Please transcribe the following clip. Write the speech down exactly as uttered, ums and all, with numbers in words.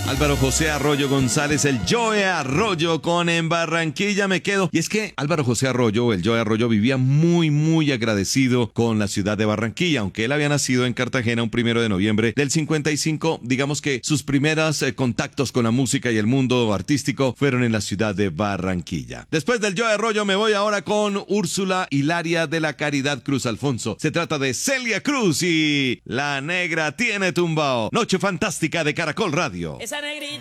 Álvaro José Arroyo González, el Joe Arroyo con En Barranquilla me quedo. Y es que Álvaro José Arroyo, el Joe Arroyo, vivía muy, muy agradecido con la ciudad de Barranquilla. Aunque él había nacido en Cartagena un primero de noviembre del cincuenta y cinco, digamos que sus primeros eh, contactos con la música y el mundo artístico fueron en la ciudad de Barranquilla. Después del Joe Arroyo me voy ahora con Úrsula Hilaria de la Caridad Cruz Alfonso. Se trata de Celia Cruz y La Negra Tiene Tumbao. Noche fantástica de Caracol Radio. Esa negrita.